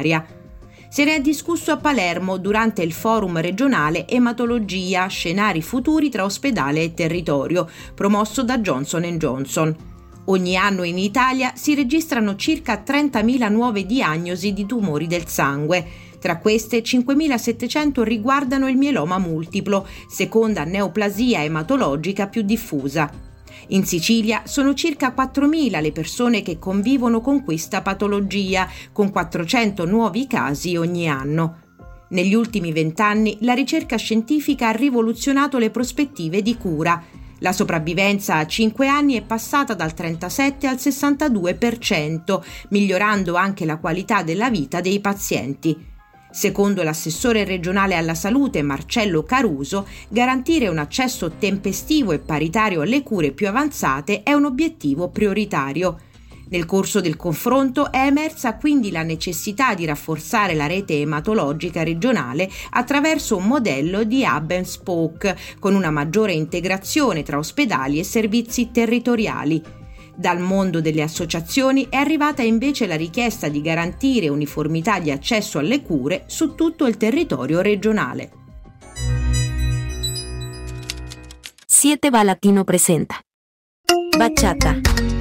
nell'area. Se ne è discusso a Palermo durante il forum regionale Ematologia, scenari futuri tra ospedale e territorio, promosso da Johnson & Johnson. Ogni anno in Italia si registrano circa 30.000 nuove diagnosi di tumori del sangue. Tra queste 5.700 riguardano il mieloma multiplo, seconda neoplasia ematologica più diffusa. In Sicilia sono circa 4.000 le persone che convivono con questa patologia, con 400 nuovi casi ogni anno. Negli ultimi 20 anni la ricerca scientifica ha rivoluzionato le prospettive di cura. La sopravvivenza a 5 anni è passata dal 37 al 62%, migliorando anche la qualità della vita dei pazienti. Secondo l'assessore regionale alla salute Marcello Caruso, garantire un accesso tempestivo e paritario alle cure più avanzate è un obiettivo prioritario. Nel corso del confronto è emersa quindi la necessità di rafforzare la rete ematologica regionale attraverso un modello di hub and spoke, con una maggiore integrazione tra ospedali e servizi territoriali. Dal mondo delle associazioni è arrivata invece la richiesta di garantire uniformità di accesso alle cure su tutto il territorio regionale. 7 va Latino presenta Bachata.